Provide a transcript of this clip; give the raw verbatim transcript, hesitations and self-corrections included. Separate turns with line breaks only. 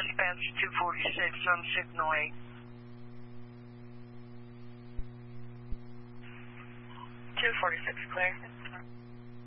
dispatch two forty-six on signal eight.
two forty-six, clear.